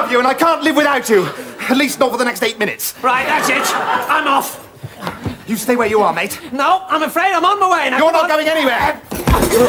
love you and I can't live without you. At least not for the next 8 minutes. Right, that's it. I'm off. You stay where you are, mate. No, I'm afraid I'm on my way now. You're not going anywhere.